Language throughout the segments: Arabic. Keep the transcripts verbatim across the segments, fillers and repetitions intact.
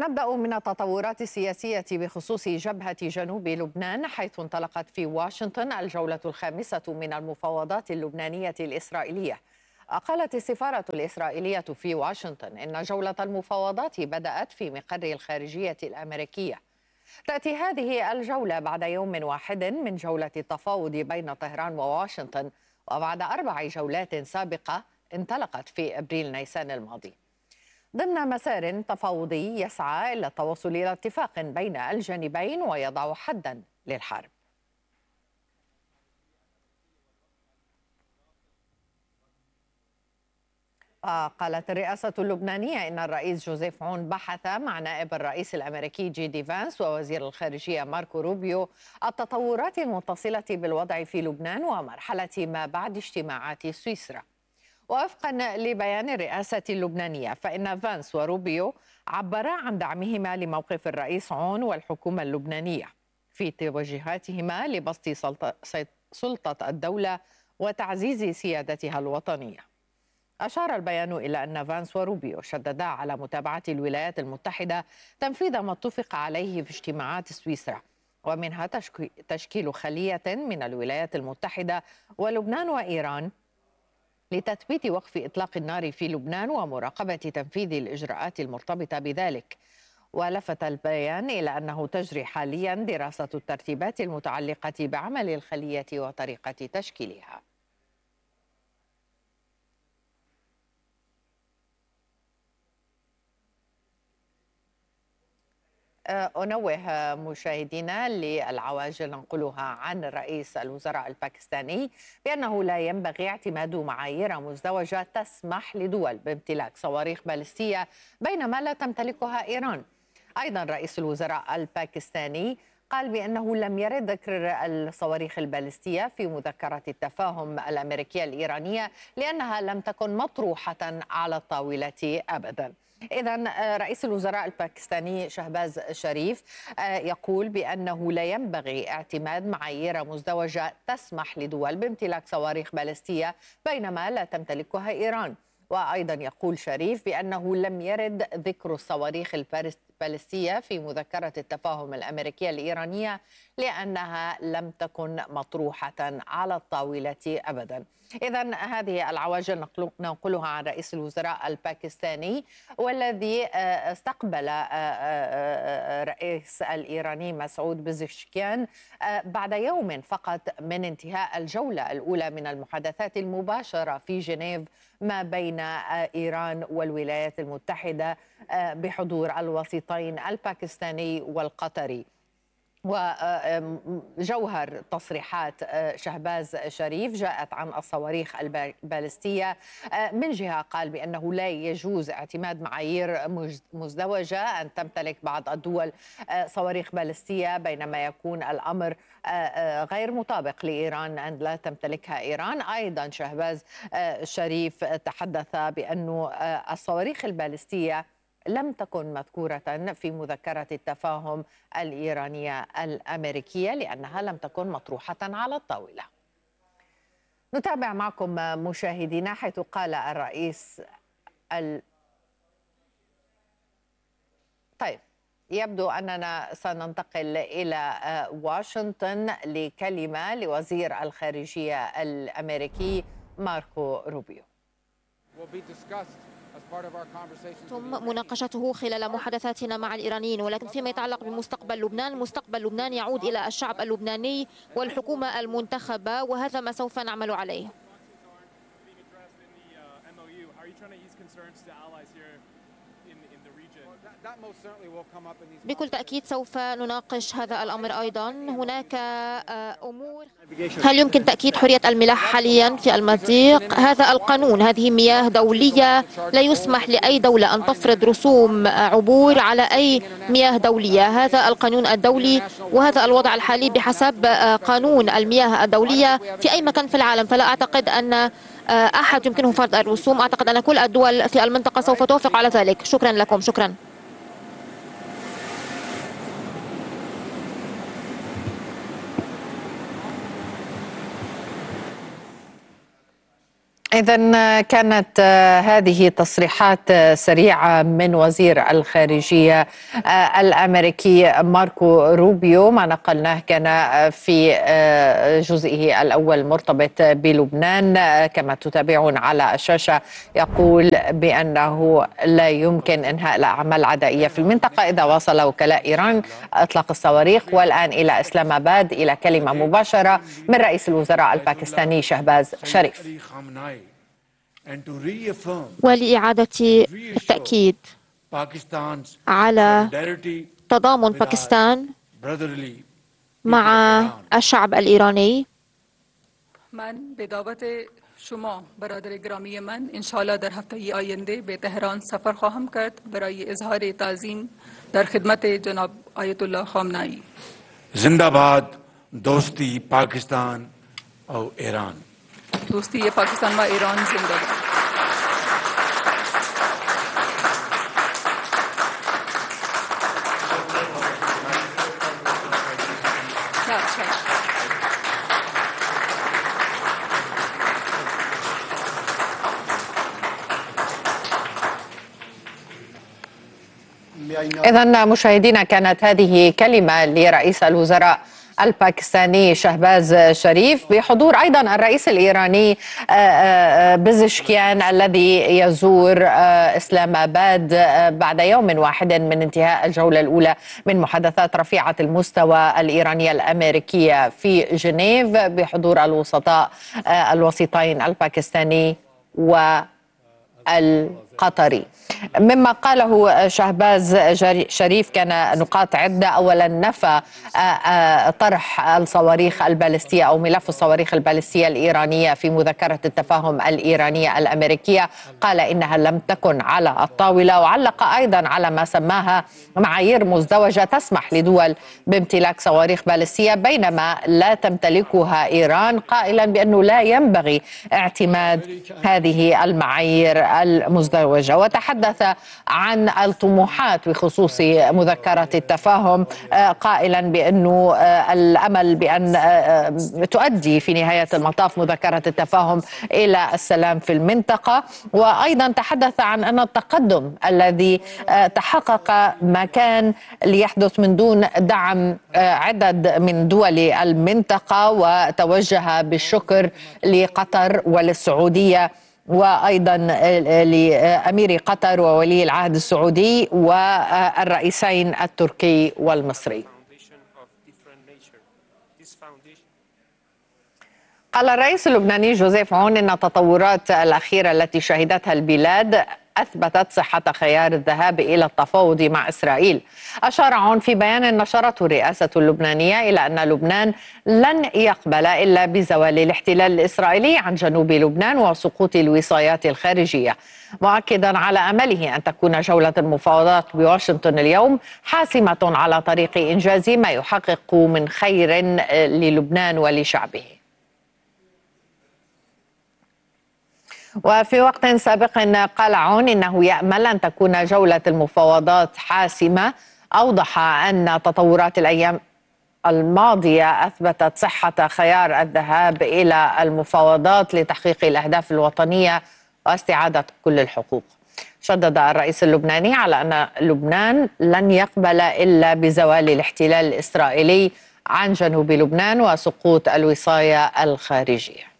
نبدأ من التطورات السياسية بخصوص جبهة جنوب لبنان، حيث انطلقت في واشنطن الجولة الخامسة من المفاوضات اللبنانية الإسرائيلية. قالت السفارة الإسرائيلية في واشنطن إن جولة المفاوضات بدأت في مقر الخارجية الأمريكية. تأتي هذه الجولة بعد يوم واحد من جولة التفاوض بين طهران وواشنطن، وبعد أربع جولات سابقة انطلقت في أبريل نيسان الماضي، ضمن مسار تفاوضي يسعى إلى التوصل إلى اتفاق بين الجانبين ويضع حدا للحرب. قالت الرئاسة اللبنانية إن الرئيس جوزيف عون بحث مع نائب الرئيس الأمريكي جي دي فانس ووزير الخارجية ماركو روبيو التطورات المتصلة بالوضع في لبنان ومرحلة ما بعد اجتماعات سويسرا. ووفقا لبيان الرئاسة اللبنانية، فإن فانس وروبيو عبرا عن دعمهما لموقف الرئيس عون والحكومة اللبنانية في توجيهاتهما لبسط سلطة الدولة وتعزيز سيادتها الوطنية. أشار البيان إلى أن فانس وروبيو شددا على متابعة الولايات المتحدة تنفيذ ما اتفق عليه في اجتماعات سويسرا، ومنها تشكيل خلية من الولايات المتحدة ولبنان وإيران لتثبيت وقف إطلاق النار في لبنان ومراقبة تنفيذ الإجراءات المرتبطة بذلك. ولفت البيان إلى أنه تجري حاليا دراسة الترتيبات المتعلقة بعمل الخلية وطريقة تشكيلها. أنوه مشاهدينا للعواجل ننقلها عن رئيس الوزراء الباكستاني بأنه لا ينبغي اعتماد معايير مزدوجة تسمح لدول بامتلاك صواريخ باليستية بينما لا تمتلكها إيران. أيضا رئيس الوزراء الباكستاني قال بأنه لم يرد ذكر الصواريخ البالستية في مذكرة التفاهم الأمريكية الإيرانية لأنها لم تكن مطروحة على الطاولة أبدا. إذن رئيس الوزراء الباكستاني شهباز شريف يقول بأنه لا ينبغي اعتماد معايير مزدوجة تسمح لدول بامتلاك صواريخ باليستية بينما لا تمتلكها إيران. وأيضا يقول شريف بأنه لم يرد ذكر الصواريخ الباليستية في مذكرة التفاهم الأمريكية الإيرانية لأنها لم تكن مطروحة على الطاولة أبدا. إذن هذه العواجل ننقلها عن رئيس الوزراء الباكستاني، والذي استقبل الرئيس الإيراني مسعود بزشكيان بعد يوم فقط من انتهاء الجولة الأولى من المحادثات المباشرة في جنيف ما بين إيران والولايات المتحدة بحضور الوسيطين الباكستاني والقطري. وجوهر تصريحات شهباز شريف جاءت عن الصواريخ البالستية. من جهة قال بأنه لا يجوز اعتماد معايير مزدوجة أن تمتلك بعض الدول صواريخ بالستية بينما يكون الأمر غير مطابق لإيران أن لا تمتلكها إيران. أيضا شهباز شريف تحدث بأن الصواريخ البالستية لم تكن مذكورة في مذكرة التفاهم الإيرانية الأمريكية لأنها لم تكن مطروحة على الطاولة. نتابع معكم مشاهدينا حيث قال الرئيس ال... طيب يبدو أننا سننتقل إلى واشنطن لكلمة لوزير الخارجية الأمريكي ماركو روبيو. تم مناقشته خلال محادثاتنا مع الإيرانيين، ولكن فيما يتعلق بمستقبل لبنان، مستقبل لبنان يعود إلى الشعب اللبناني والحكومة المنتخبة، وهذا ما سوف نعمل عليه. بكل تأكيد سوف نناقش هذا الأمر أيضا. هناك أمور، هل يمكن تأكيد حرية الملاحة حاليا في المضيق؟ هذا القانون، هذه مياه دولية، لا يسمح لأي دولة أن تفرض رسوم عبور على أي مياه دولية. هذا القانون الدولي وهذا الوضع الحالي بحسب قانون المياه الدولية في أي مكان في العالم، فلا أعتقد أن أحد يمكنه فرض الرسوم. أعتقد أن كل الدول في المنطقة سوف توافق على ذلك. شكرا لكم. شكرا. إذن كانت هذه تصريحات سريعة من وزير الخارجية الأمريكي ماركو روبيو. ما نقلناه كان في جزئه الأول مرتبط بلبنان. كما تتابعون على الشاشة يقول بأنه لا يمكن إنهاء الأعمال العدائية في المنطقة إذا واصل وكلاء إيران إطلاق الصواريخ. والآن إلى إسلام آباد إلى كلمة مباشرة من رئيس الوزراء الباكستاني شهباز شريف. ولإعادة التأكيد على تضامن باكستان مع الشعب الإيرانی. من به دعوت شما برادر گرامی من انشاءالله در هفته آینده به تهران سفر خواهم کرد برای اظهار تعظیم در خدمت جناب آیت الله خامنه‌ای. زنده‌باد دوستی پاکستان و ایران. دوستی پاکستان و ایران زنده باد. إذن مشاهدينا كانت هذه كلمة لرئيس الوزراء الباكستاني شهباز شريف بحضور أيضا الرئيس الإيراني بزشكيان الذي يزور إسلام آباد بعد يوم واحد من انتهاء الجولة الأولى من محادثات رفيعة المستوى الإيرانية الأمريكية في جنيف بحضور الوسطاء الوسيطين الباكستاني والقطري. مما قاله شهباز شريف كان نقاط عدة. أولا نفى طرح الصواريخ البالستية أو ملف الصواريخ البالستية الإيرانية في مذكرة التفاهم الإيرانية الأمريكية. قال إنها لم تكن على الطاولة. وعلق أيضا على ما سماها معايير مزدوجة تسمح لدول بامتلاك صواريخ بالستية بينما لا تمتلكها إيران، قائلا بأنه لا ينبغي اعتماد هذه المعايير المزدوجة. وتحدث عن الطموحات بخصوص مذكرة التفاهم قائلا بأنه الأمل بأن تؤدي في نهاية المطاف مذكرة التفاهم إلى السلام في المنطقة. وأيضا تحدث عن أن التقدم الذي تحقق ما كان ليحدث من دون دعم عدد من دول المنطقة، وتوجه بالشكر لقطر وللسعودية وأيضا لأمير قطر وولي العهد السعودي والرئيسين التركي والمصري. قال الرئيس اللبناني جوزيف عون إن التطورات الأخيرة التي شهدتها البلاد أثبتت صحة خيار الذهاب إلى التفاوض مع إسرائيل. أشار عون في بيان نشرته الرئاسة اللبنانية إلى أن لبنان لن يقبل إلا بزوال الاحتلال الإسرائيلي عن جنوب لبنان وسقوط الوصايات الخارجية، مؤكدا على أمله أن تكون جولة المفاوضات بواشنطن اليوم حاسمة على طريق إنجاز ما يحقق من خير للبنان ولشعبه. وفي وقت سابق قال عون إنه يأمل أن تكون جولة المفاوضات حاسمة. أوضح أن تطورات الأيام الماضية أثبتت صحة خيار الذهاب إلى المفاوضات لتحقيق الأهداف الوطنية واستعادة كل الحقوق. شدد الرئيس اللبناني على أن لبنان لن يقبل إلا بزوال الاحتلال الإسرائيلي عن جنوب لبنان وسقوط الوصاية الخارجية.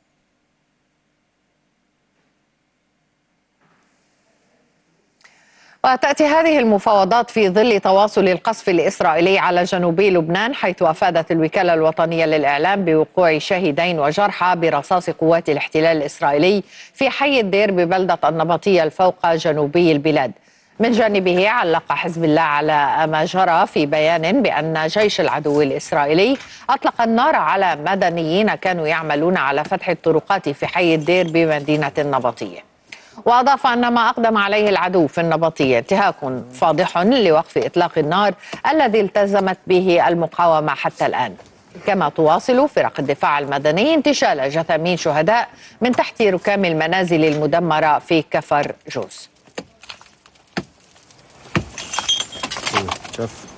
وتأتي هذه المفاوضات في ظل تواصل القصف الإسرائيلي على جنوبي لبنان، حيث أفادت الوكالة الوطنية للإعلام بوقوع شهيدين وجرحى برصاص قوات الاحتلال الإسرائيلي في حي الدير ببلدة النبطية الفوق جنوبي البلاد. من جانبه علق حزب الله على ما جرى في بيان بأن جيش العدو الإسرائيلي أطلق النار على مدنيين كانوا يعملون على فتح الطرقات في حي الدير بمدينة النبطية. وأضاف أن ما أقدم عليه العدو في النبطية انتهاك فاضح لوقف إطلاق النار الذي التزمت به المقاومة حتى الآن. كما تواصل فرق الدفاع المدني انتشال جثامين شهداء من تحت ركام المنازل المدمرة في كفر جوز.